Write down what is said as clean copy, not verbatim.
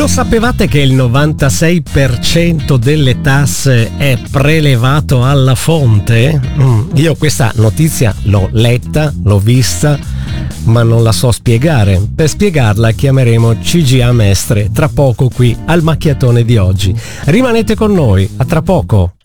Lo sapevate che il 96% delle tasse è prelevato alla fonte? Io questa notizia l'ho letta, l'ho vista, ma non la so spiegare. Per spiegarla chiameremo CGA Mestre tra poco qui al Macchiatone di oggi. Rimanete con noi, a tra poco.